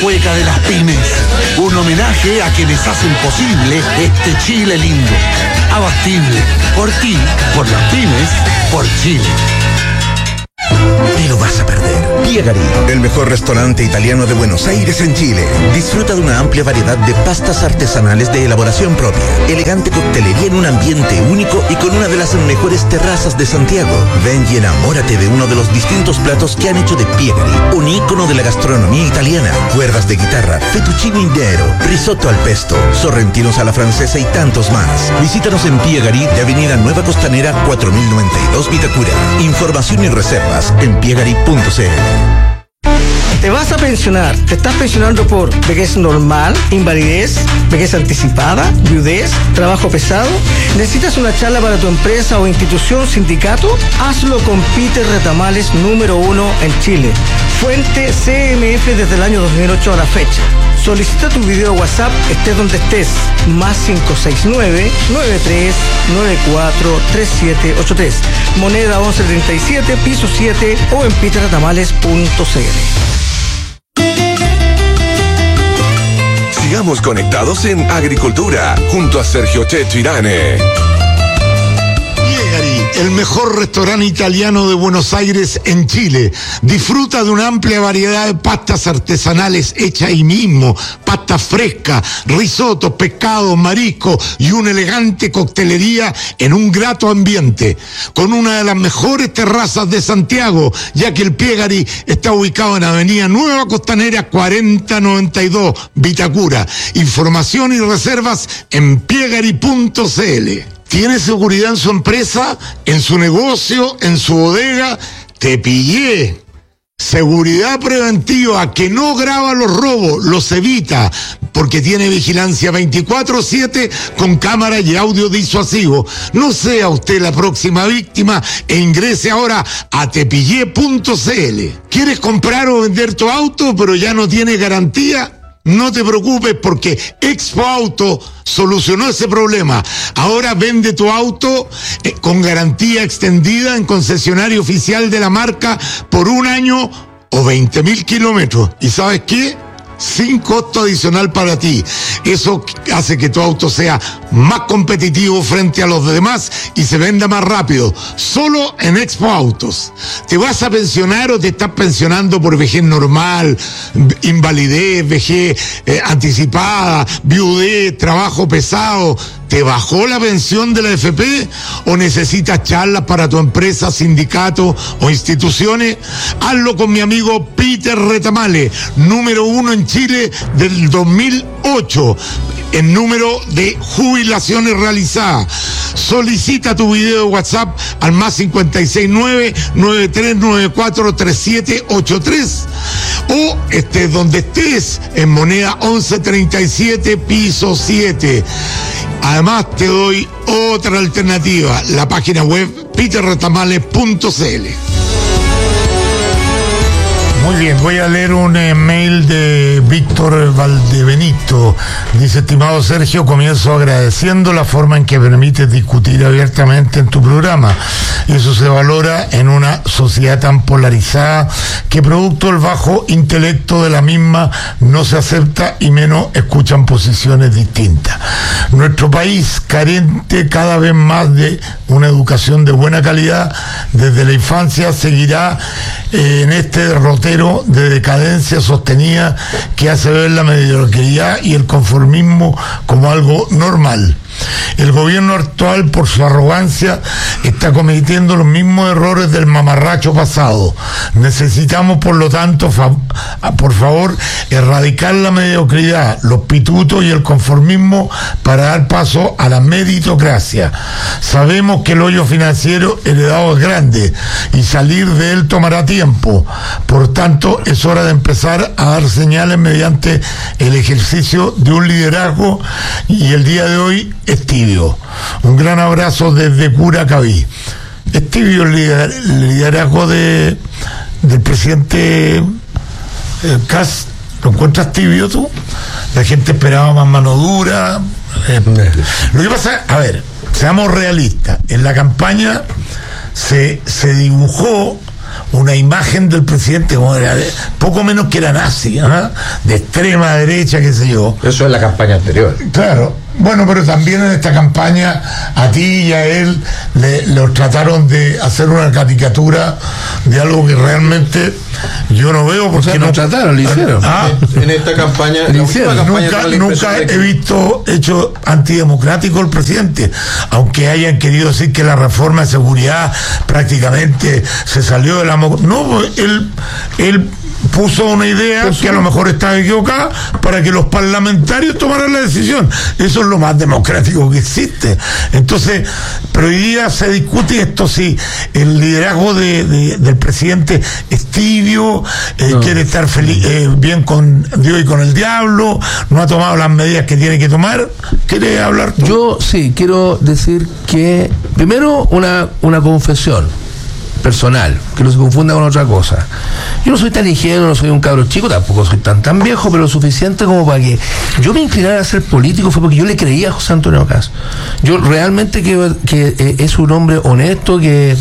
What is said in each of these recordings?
cueca de las pymes. Un homenaje a quienes hacen posible este Chile lindo. Abastible. Por ti, por las pymes, por Chile. Te lo vas a perder. Piegari, el mejor restaurante italiano de Buenos Aires en Chile. Disfruta de una amplia variedad de pastas artesanales de elaboración propia, elegante coctelería en un ambiente único y con una de las mejores terrazas de Santiago. Ven y enamórate de uno de los distintos platos que han hecho de Piegari un ícono de la gastronomía italiana. Cuerdas de guitarra, fettuccine intero, risotto al pesto, sorrentinos a la francesa y tantos más. Visítanos en Piegari de Avenida Nueva Costanera 4092 Vitacura. Información y reservas en piegari.cl. Te vas a pensionar. ¿Te estás pensionando por vejez normal, invalidez, vejez anticipada, viudez, trabajo pesado? ¿Necesitas una charla para tu empresa o institución, sindicato? Hazlo con Peter Retamales, número 1 en Chile. Fuente CMF desde el año 2008 a la fecha. Solicita tu video WhatsApp, estés donde estés. Más 569-9394-3783. Moneda 1137, piso 7 o en peterretamales.cl. Sigamos conectados en Agricultura, junto a Sergio Checho Irane. Piegari, el mejor restaurante italiano de Buenos Aires en Chile. Disfruta de una amplia variedad de pastas artesanales hechas ahí mismo, pastas frescas, risotos, pescados, mariscos y una elegante coctelería en un grato ambiente, con una de las mejores terrazas de Santiago, ya que el Piegari está ubicado en Avenida Nueva Costanera 4092, Vitacura. Información y reservas en piegari.cl. ¿Tiene seguridad en su empresa, en su negocio, en su bodega? Te pillé. Seguridad preventiva que no graba los robos, los evita, porque tiene vigilancia 24/7 con cámara y audio disuasivo. No sea usted la próxima víctima e ingrese ahora a tepillé.cl. ¿Quieres comprar o vender tu auto pero ya no tiene garantía? No te preocupes porque Expo Auto solucionó ese problema. Ahora vende tu auto con garantía extendida en concesionario oficial de la marca por 1 año o 20.000 kilómetros. ¿Y sabes qué? Sin costo adicional para ti. Eso hace que tu auto sea más competitivo frente a los demás y se venda más rápido. Solo en Expo Autos. ¿Te vas a pensionar o te estás pensionando por vejez normal, invalidez, vejez anticipada, viudez, trabajo pesado? ¿Te bajó la pensión de la AFP o necesitas charlas para tu empresa, sindicato o instituciones? Hazlo con mi amigo Peter Retamales, número 1 en Chile del 2008 en número de jubilaciones realizadas. Solicita tu video de WhatsApp al más 569-9394-3783 o estés donde estés en moneda 1137 piso 7. Además te doy otra alternativa, la página web peterretamales.cl. Muy bien, voy a leer un mail de Víctor Valdebenito. Dice: estimado Sergio, comienzo agradeciendo la forma en que permites discutir abiertamente en tu programa. Eso se valora en una sociedad tan polarizada que producto del bajo intelecto de la misma no se acepta y menos escuchan posiciones distintas. Nuestro país, carente cada vez más de una educación de buena calidad desde la infancia, seguirá en este derrotero de decadencia sostenida que hace ver la mediocridad y el conformismo como algo normal. El gobierno actual, por su arrogancia, está cometiendo los mismos errores del mamarracho pasado. Necesitamos, por lo tanto, por favor, erradicar la mediocridad, los pitutos y el conformismo para dar paso a la meritocracia. Sabemos que el hoyo financiero heredado es grande y salir de él tomará tiempo. Por tanto, es hora de empezar a dar señales mediante el ejercicio de un liderazgo, y el día de hoy es tibio. Un gran abrazo desde Curacaví. Es tibio el liderazgo del presidente Kast. ¿Lo encuentras tibio tú? La gente esperaba más mano dura. Lo que pasa, a ver, seamos realistas. En la campaña se dibujó una imagen del presidente como poco menos que era nazi, de extrema derecha, qué sé yo. Eso es la campaña anterior. Claro. Bueno, pero también en esta campaña a ti y a él los trataron de hacer una caricatura de algo que realmente yo no veo, porque no trataron, lo hicieron. En esta campaña, nunca he visto hecho antidemocrático el presidente, aunque hayan querido decir que la reforma de seguridad prácticamente se salió de la... No, él puso una idea que a lo mejor estaba equivocada para que los parlamentarios tomaran la decisión. Eso es lo más democrático que existe. Entonces, pero hoy día se discute esto, si el liderazgo del presidente es tibio, quiere estar bien con Dios y con el diablo, no ha tomado las medidas que tiene que tomar. ¿Quiere hablar tú? Yo sí, quiero decir que, primero, una confesión personal, que no se confunda con otra cosa. Yo no soy tan ingenuo, no soy un cabro chico, tampoco soy tan viejo, pero lo suficiente como para que yo me inclinara a ser político fue porque yo le creía a José Antonio Caz. Yo realmente que es un hombre honesto que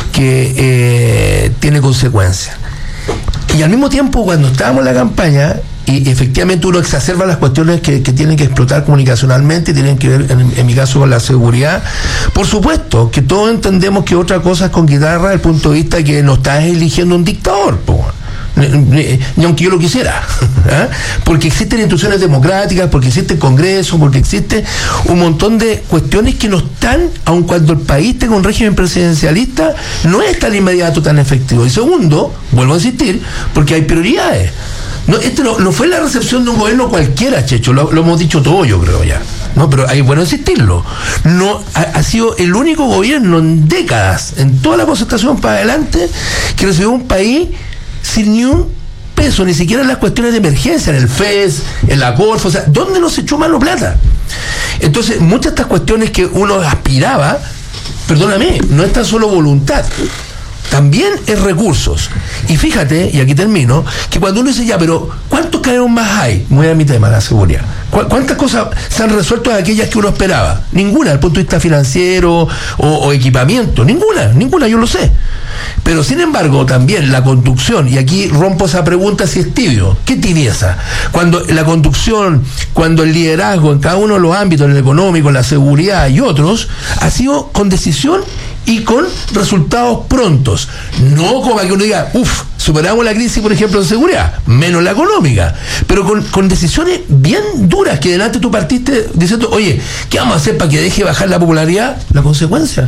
tiene consecuencias. Y al mismo tiempo, cuando estábamos en la campaña, y efectivamente uno exacerba las cuestiones que tienen que explotar comunicacionalmente y tienen que ver, en mi caso, con la seguridad. Por supuesto, que todos entendemos que otra cosa es con guitarra desde el punto de vista que no estás eligiendo un dictador, ni aunque yo lo quisiera. Porque existen instituciones democráticas, porque existe el Congreso, porque existe un montón de cuestiones que no están, aun cuando el país tenga un régimen presidencialista, no es tan inmediato, tan efectivo. Y segundo, vuelvo a insistir, porque hay prioridades. No fue la recepción de un gobierno cualquiera, Checho, lo hemos dicho todo, yo creo ya. No, pero hay bueno insistirlo. No ha sido el único gobierno en décadas, en toda la concertación para adelante, que recibió un país sin ni un peso, ni siquiera en las cuestiones de emergencia, en el FES, en la Corfo, o sea, ¿dónde nos echó mano plata? Entonces, muchas de estas cuestiones que uno aspiraba, perdóname, no es tan solo voluntad, también es recursos. Y fíjate, y aquí termino, que cuando uno dice, ya, pero ¿cuántos caeron más hay? Muy a mi tema, la seguridad. ¿Cuántas cosas se han resuelto de aquellas que uno esperaba? Ninguna, desde el punto de vista financiero o equipamiento. Ninguna, yo lo sé. Pero sin embargo, también la conducción, y aquí rompo esa pregunta si es tibio. ¿Qué tibieza? Cuando la conducción, cuando el liderazgo en cada uno de los ámbitos, en el económico, en la seguridad y otros, ha sido con decisión y con resultados prontos. No como que uno diga, superamos la crisis, por ejemplo, en seguridad, menos la económica, pero con decisiones bien duras, que delante tú partiste diciendo, oye, ¿qué vamos a hacer para que deje bajar la popularidad? La consecuencia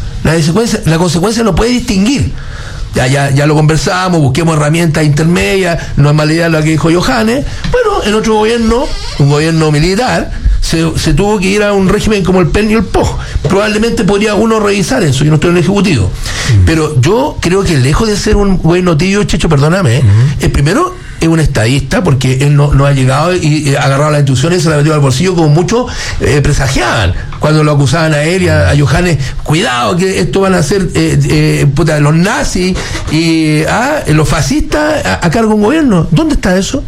no puede distinguir. Ya lo conversamos, busquemos herramientas intermedias, no es mala idea lo que dijo Johannes. Bueno, en otro gobierno, un gobierno militar, se tuvo que ir a un régimen como el PEN y el POJ. Probablemente podría uno revisar eso, yo no estoy en el Ejecutivo. Pero yo creo que lejos de ser un gobierno tibio, Checho, perdóname, el primero es un estadista, porque él no ha llegado y ha agarrado las instituciones y se la ha metido al bolsillo como muchos presagiaban cuando lo acusaban a él y a Johannes. Cuidado que esto van a ser los nazis y los fascistas a cargo de un gobierno. ¿Dónde está eso?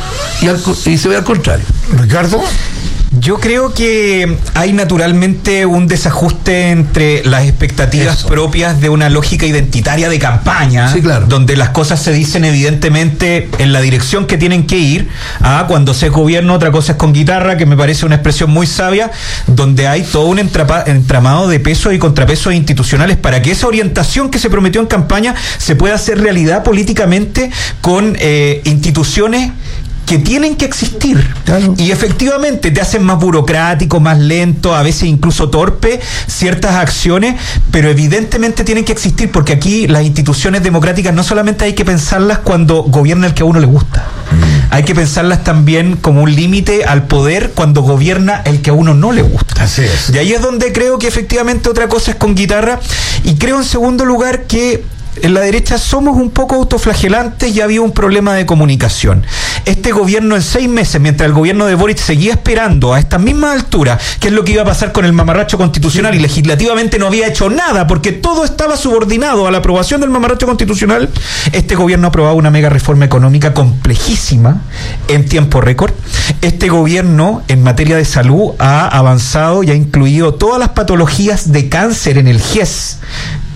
Y se ve al contrario. Ricardo. Yo creo que hay naturalmente un desajuste entre las expectativas propias de una lógica identitaria de campaña, sí, claro, donde las cosas se dicen evidentemente en la dirección que tienen que ir, cuando se es gobierno, otra cosa es con guitarra, que me parece una expresión muy sabia, donde hay todo un entramado de pesos y contrapesos institucionales para que esa orientación que se prometió en campaña se pueda hacer realidad políticamente con instituciones que tienen que existir. Claro. Y efectivamente te hacen más burocrático, más lento, a veces incluso torpe ciertas acciones, pero evidentemente tienen que existir, porque aquí las instituciones democráticas no solamente hay que pensarlas cuando gobierna el que a uno le gusta, hay que pensarlas también como un límite al poder cuando gobierna el que a uno no le gusta. Así es. Y ahí es donde creo que efectivamente otra cosa es con guitarra, y creo en segundo lugar que en la derecha somos un poco autoflagelantes y había un problema de comunicación. Este gobierno en 6 meses, mientras el gobierno de Boric seguía esperando a esta misma altura qué es lo que iba a pasar con el mamarracho constitucional, y legislativamente no había hecho nada porque todo estaba subordinado a la aprobación del mamarracho constitucional, este gobierno ha aprobado una mega reforma económica complejísima en tiempo récord. Este gobierno en materia de salud ha avanzado y ha incluido todas las patologías de cáncer en el GES.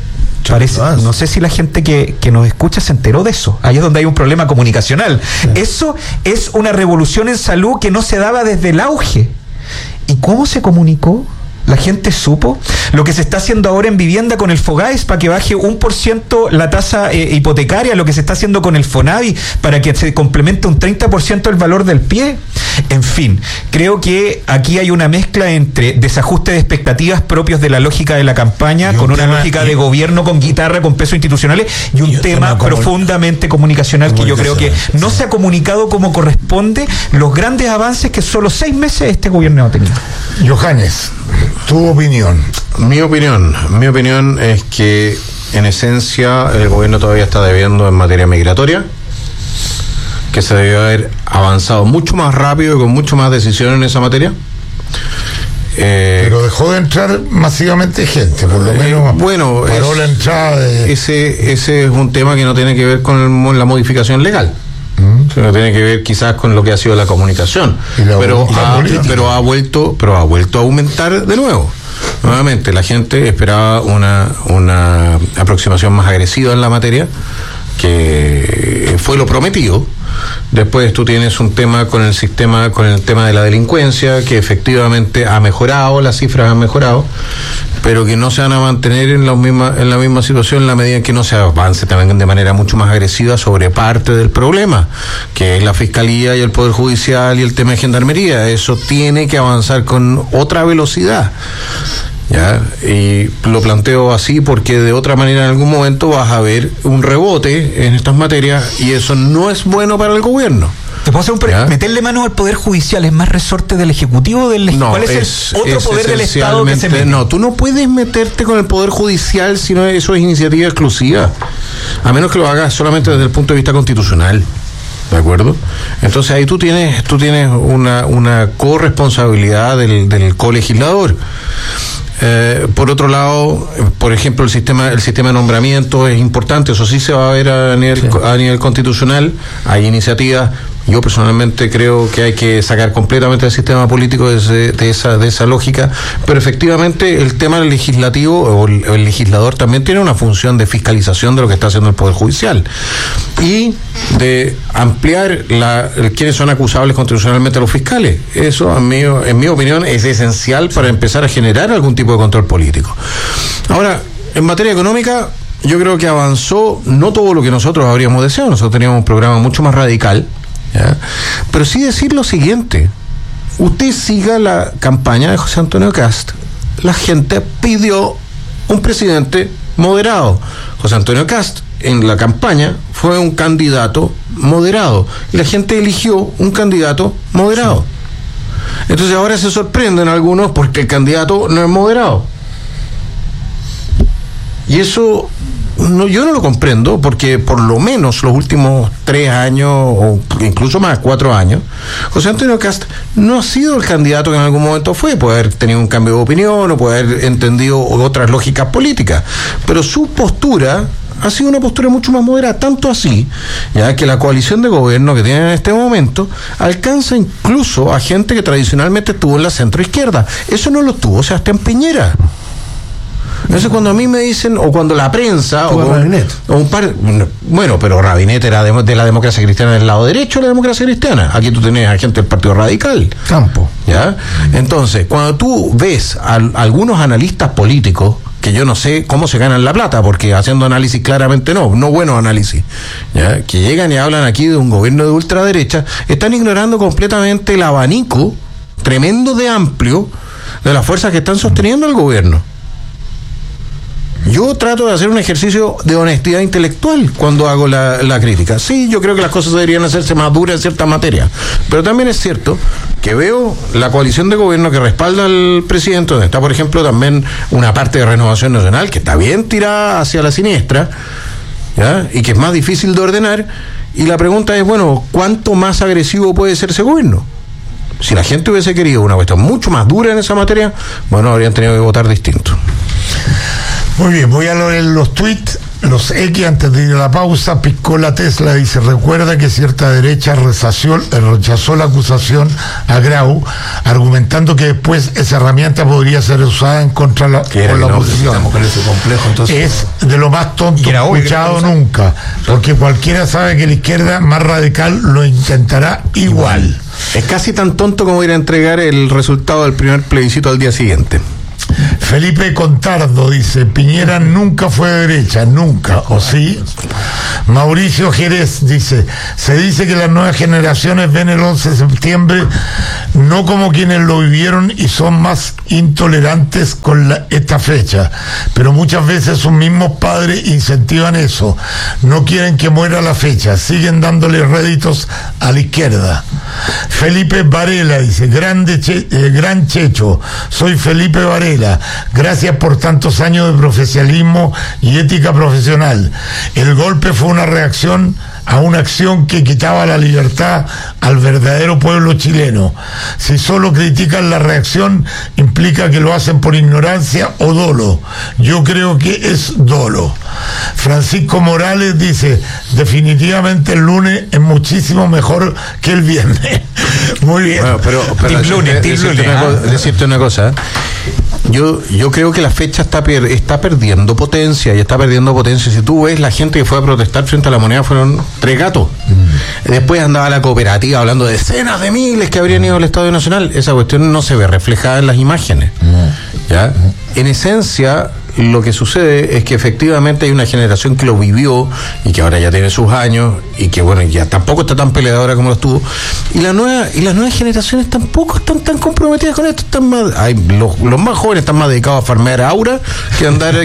Parece, no sé si la gente que nos escucha se enteró de eso. Ahí es donde hay un problema comunicacional. Eso es una revolución en salud que no se daba desde el auge. ¿Y cómo se comunicó? ¿La gente supo? Lo que se está haciendo ahora en vivienda con el Fogais para que baje 1% la tasa hipotecaria, lo que se está haciendo con el Fonavi para que se complemente un 30% el valor del pie. En fin, creo que aquí hay una mezcla entre desajuste de expectativas propios de la lógica de la campaña, con una lógica de gobierno con guitarra, con pesos institucionales, y un tema profundamente comunicacional que yo creo que no se ha comunicado como corresponde los grandes avances que solo 6 meses este gobierno ha tenido. Johannes, tu opinión. Mi opinión es que en esencia el gobierno todavía está debiendo en materia migratoria, que se debió haber avanzado mucho más rápido y con mucho más decisión en esa materia. Pero dejó de entrar masivamente gente, por lo menos. Bueno, paró la entrada de... ese es un tema que no tiene que ver con la modificación legal. Sino tiene que ver quizás con lo que ha sido la comunicación, pero ha vuelto a aumentar de nuevo. Nuevamente, la gente esperaba una aproximación más agresiva en la materia, que fue lo prometido. Después tú tienes un tema con el tema de la delincuencia, que efectivamente ha mejorado, las cifras han mejorado, pero que no se van a mantener en la misma situación en la medida en que no se avance también de manera mucho más agresiva sobre parte del problema, que es la Fiscalía y el Poder Judicial y el tema de Gendarmería. Eso tiene que avanzar con otra velocidad. ¿Ya? Y lo planteo así porque de otra manera en algún momento vas a ver un rebote en estas materias y eso no es bueno para el gobierno. ¿Te puedo hacer meterle mano al Poder Judicial? ¿Es más resorte del Ejecutivo o del Legislativo? ¿Cuál es el otro poder del Estado que se mete? No, tú no puedes meterte con el Poder Judicial si no eso es iniciativa exclusiva, a menos que lo hagas solamente desde el punto de vista constitucional. ¿De acuerdo? Entonces ahí tú tienes una corresponsabilidad del colegislador. Por otro lado, por ejemplo, el sistema de nombramiento es importante, eso sí se va a ver a nivel constitucional. Hay iniciativas. Yo personalmente creo que hay que sacar completamente el sistema político de esa lógica, pero efectivamente el tema del legislativo o el legislador también tiene una función de fiscalización de lo que está haciendo el Poder Judicial y de ampliar quiénes son acusables constitucionalmente a los fiscales. Eso, en mi opinión, es esencial para empezar a generar algún tipo de control político. Ahora, en materia económica, yo creo que avanzó no todo lo que nosotros habríamos deseado. Nosotros teníamos un programa mucho más radical, ¿ya? Pero sí decir lo siguiente: usted siga la campaña de José Antonio Cast. La gente pidió un presidente moderado. José Antonio Cast en la campaña fue un candidato moderado y la gente eligió un candidato moderado. Entonces ahora se sorprenden algunos porque el candidato no es moderado. Y eso yo no lo comprendo, porque por lo menos los últimos 3 años o incluso más, 4 años, José Antonio Cast no ha sido el candidato que en algún momento fue. Puede haber tenido un cambio de opinión o puede haber entendido otras lógicas políticas, pero su postura ha sido una postura mucho más moderada, tanto así ya que la coalición de gobierno que tienen en este momento alcanza incluso a gente que tradicionalmente estuvo en la centroizquierda. Eso no lo tuvo Sebastián Piñera. Entonces cuando a mí me dicen, o cuando la prensa bueno, pero Rabinet era de la democracia cristiana del lado derecho de la democracia cristiana. Aquí tú tenés a gente del Partido Radical, Campo, ¿ya? Entonces cuando tú ves a algunos analistas políticos, que yo no sé cómo se ganan la plata, porque haciendo análisis claramente no buenos análisis, ¿ya? Que llegan y hablan aquí de un gobierno de ultraderecha, están ignorando completamente el abanico tremendo de amplio de las fuerzas que están sosteniendo el gobierno. Yo trato de hacer un ejercicio de honestidad intelectual cuando hago la crítica. Sí, yo creo que las cosas deberían hacerse más duras en ciertas materias, pero también es cierto que veo la coalición de gobierno que respalda al presidente, donde está, por ejemplo, también una parte de Renovación Nacional que está bien tirada hacia la siniestra, ¿ya? Y que es más difícil de ordenar. Y la pregunta es, bueno, ¿cuánto más agresivo puede ser ese gobierno? Si la gente hubiese querido una cuestión mucho más dura en esa materia, bueno, habrían tenido que votar distinto. Muy bien, voy a leer los tweets. los X, antes de ir a la pausa, Piscola Tesla dice, recuerda que cierta derecha rechazó la acusación a Grau, argumentando que después esa herramienta podría ser usada en contra la oposición. Es de lo más tonto escuchado nunca, porque cualquiera sabe que la izquierda más radical lo intentará igual. Es casi tan tonto como ir a entregar el resultado del primer plebiscito al día siguiente. Felipe Contardo dice, Piñera nunca fue de derecha, nunca, ¿o sí? Mauricio Jerez dice, se dice que las nuevas generaciones ven el 11 de septiembre no como quienes lo vivieron y son más intolerantes con esta fecha, pero muchas veces sus mismos padres incentivan eso, no quieren que muera la fecha, siguen dándole réditos a la izquierda. Felipe Varela dice, gran Checho, soy Felipe Varela, gracias por tantos años de profesionalismo y ética profesional. El golpe fue una reacción a una acción que quitaba la libertad al verdadero pueblo chileno. Si solo critican la reacción, implica que lo hacen por ignorancia o dolo. Yo creo que es dolo. Francisco Morales dice, definitivamente el lunes es muchísimo mejor que el viernes. Muy bien. Bueno, pero decirte una cosa. Yo creo que la fecha está perdiendo potencia, y está perdiendo potencia. Si tú ves, la gente que fue a protestar frente a la Moneda fueron 3 gatos. Después andaba la cooperativa hablando de decenas de miles que habrían ido al Estadio Nacional. Esa cuestión no se ve reflejada en las imágenes. ¿Ya? En esencia, lo que sucede es que efectivamente hay una generación que lo vivió y que ahora ya tiene sus años y que bueno, ya tampoco está tan peleadora como lo estuvo, y las nuevas generaciones tampoco están tan comprometidas con esto, los más jóvenes están más dedicados a farmear aura que andar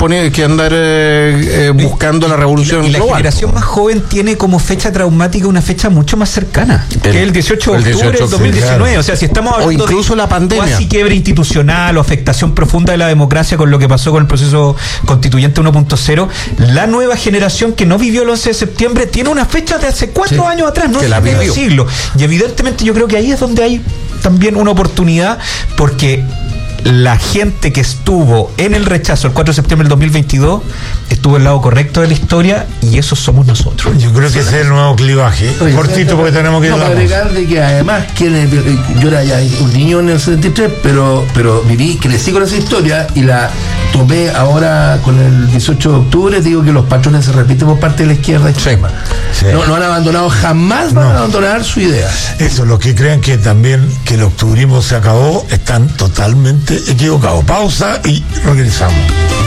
buscando la revolución y la global. Generación más joven tiene como fecha traumática una fecha mucho más cercana, que es el 18 de octubre del 2019, claro. O sea, si estamos hablando o incluso de la pandemia, casi quiebre institucional o afectación profunda de la democracia con lo que pasó con el proceso constituyente 1.0, la nueva generación que no vivió el 11 de septiembre tiene una fecha de hace 4 años atrás, no hace medio siglo. Y evidentemente yo creo que ahí es donde hay también una oportunidad, porque la gente que estuvo en el rechazo el 4 de septiembre del 2022 estuvo al lado correcto de la historia, y esos somos nosotros. Yo creo que ese es el nuevo clivaje. Cortito, porque tenemos que ir a la agregar de que además yo era ya un niño en el 73, pero crecí con esa historia y la tomé ahora con el 18 de octubre. Digo que los patrones se repiten por parte de la izquierda extrema. Sí. No han abandonado, jamás van a abandonar su idea. Eso, los que crean que también que el octubrismo se acabó están totalmente equivocados. Pausa y regresamos.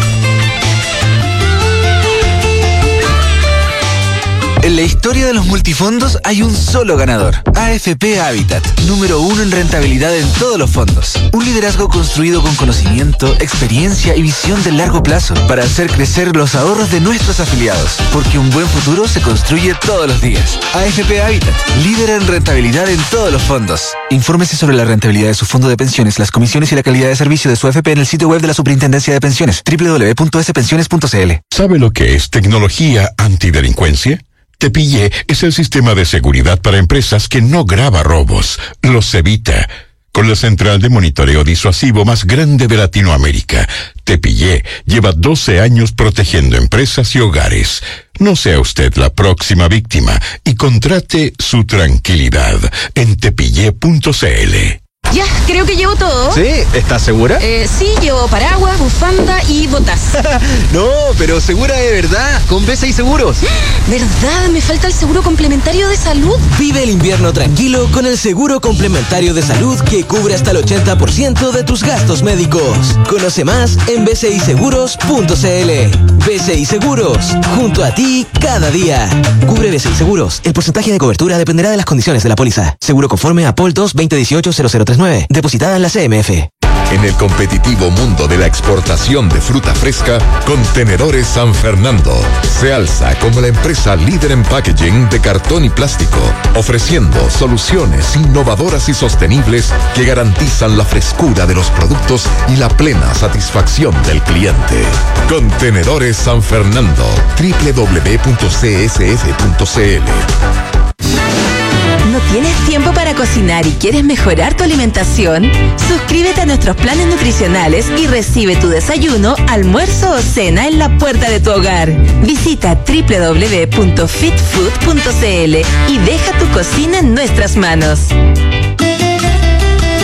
En la historia de los multifondos hay un solo ganador. AFP Habitat, número 1 en rentabilidad en todos los fondos. Un liderazgo construido con conocimiento, experiencia y visión de largo plazo para hacer crecer los ahorros de nuestros afiliados. Porque un buen futuro se construye todos los días. AFP Habitat, líder en rentabilidad en todos los fondos. Infórmese sobre la rentabilidad de su fondo de pensiones, las comisiones y la calidad de servicio de su AFP en el sitio web de la Superintendencia de Pensiones, www.spensiones.cl. ¿Sabe lo que es tecnología antidelincuencia? Te Pillé es el sistema de seguridad para empresas que no graba robos, los evita. Con la central de monitoreo disuasivo más grande de Latinoamérica, Te Pillé lleva 12 años protegiendo empresas y hogares. No sea usted la próxima víctima y contrate su tranquilidad en tepillé.cl. Ya, creo que llevo todo. ¿Sí? ¿Estás segura? Sí, llevo paraguas, bufanda y botas. No, pero segura de verdad, con B6 Seguros. ¿Verdad? Me falta el seguro complementario de salud. Vive el invierno tranquilo con el seguro complementario de salud que cubre hasta el 80% de tus gastos médicos. Conoce más en b6seguros.cl. B6 Seguros, junto a ti cada día. Cubre B6 Seguros. El porcentaje de cobertura dependerá de las condiciones de la póliza. Seguro conforme a POL 2 2018-0039. Depositada en la CMF. En el competitivo mundo de la exportación de fruta fresca, Contenedores San Fernando se alza como la empresa líder en packaging de cartón y plástico, ofreciendo soluciones innovadoras y sostenibles que garantizan la frescura de los productos y la plena satisfacción del cliente. Contenedores San Fernando, www.csf.cl. ¿No tienes tiempo para cocinar y quieres mejorar tu alimentación? Suscríbete a nuestros planes nutricionales y recibe tu desayuno, almuerzo o cena en la puerta de tu hogar. Visita www.fitfood.cl y deja tu cocina en nuestras manos.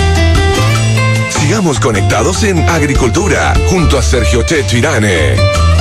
Sigamos conectados en Agricultura junto a Sergio Checho Irane.